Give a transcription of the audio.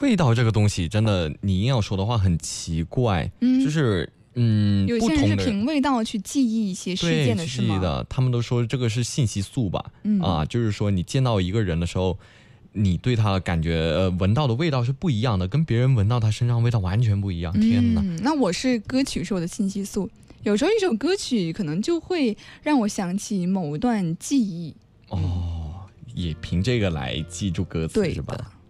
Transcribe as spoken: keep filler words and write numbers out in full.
味道这个东西真的，你硬要说的话很奇怪， 嗯， 就是嗯， 有些人是凭味道去记忆一些事件的，是吗？ 对，的，他们都说这个是信息素吧， 嗯啊，就是说你见到一个人的时候，你对他的感觉，呃，闻到的味道是不一样的，跟别人闻到他身上味道完全不一样。天哪！ 嗯，那我是歌曲是我的信息素，有时候一首歌曲可能就会让我想起某段记忆。 哦，也凭这个来记住歌词是吧？